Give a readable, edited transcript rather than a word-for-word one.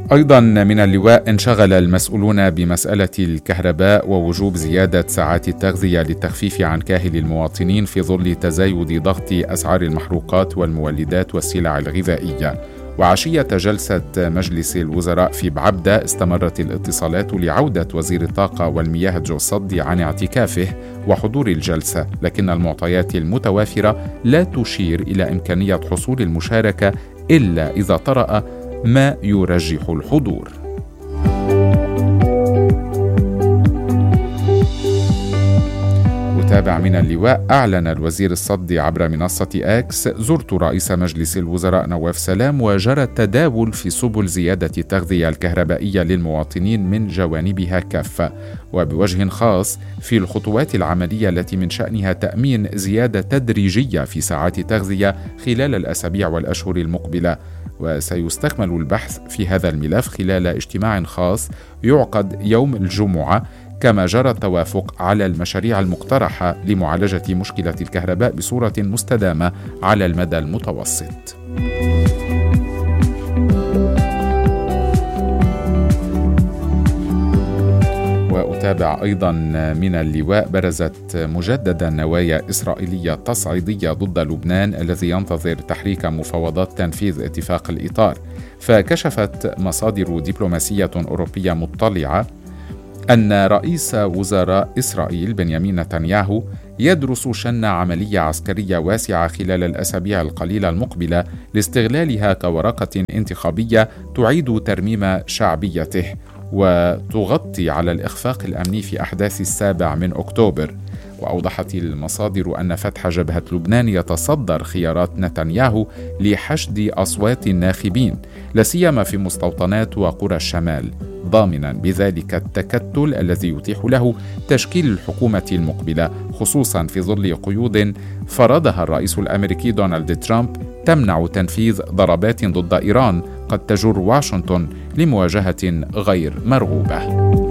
أيضا من اللواء: انشغل المسؤولون بمسألة الكهرباء ووجوب زيادة ساعات التغذية للتخفيف عن كاهل المواطنين في ظل تزايد ضغط أسعار المحروقات والمولدات والسلع الغذائية. وعشية جلسة مجلس الوزراء في بعبدة استمرت الاتصالات لعودة وزير الطاقة والمياه جو الصدي عن اعتكافه وحضور الجلسة، لكن المعطيات المتوافرة لا تشير إلى إمكانية حصول المشاركة إلا إذا طرأ ما يرجح الحضور. تابع من اللواء: أعلن الوزير الصدي عبر منصة آكس: زرت رئيس مجلس الوزراء نواف سلام وجرى التداول في سبل زيادة التغذية الكهربائية للمواطنين من جوانبها كافة، وبوجه خاص في الخطوات العملية التي من شأنها تأمين زيادة تدريجية في ساعات التغذية خلال الأسابيع والأشهر المقبلة. وسيستكمل البحث في هذا الملف خلال اجتماع خاص يعقد يوم الجمعة، كما جرى التوافق على المشاريع المقترحة لمعالجة مشكلة الكهرباء بصورة مستدامة على المدى المتوسط. وأتابع أيضا من اللواء: برزت مجددا نوايا إسرائيلية تصعيدية ضد لبنان الذي ينتظر تحريك مفاوضات تنفيذ اتفاق الإطار. فكشفت مصادر دبلوماسية أوروبية مطلعة أن رئيس وزراء إسرائيل بنيامين نتنياهو يدرس شن عملية عسكرية واسعة خلال الأسابيع القليلة المقبلة لاستغلالها كورقة انتخابية تعيد ترميم شعبيته وتغطي على الإخفاق الأمني في أحداث 7 أكتوبر. وأوضحت المصادر أن فتح جبهة لبنان يتصدر خيارات نتنياهو لحشد أصوات الناخبين، لا سيما في مستوطنات وقرى الشمال، ضامنا بذلك التكتل الذي يتيح له تشكيل الحكومة المقبلة، خصوصا في ظل قيود فرضها الرئيس الأمريكي دونالد ترامب تمنع تنفيذ ضربات ضد إيران قد تجر واشنطن لمواجهة غير مرغوبة.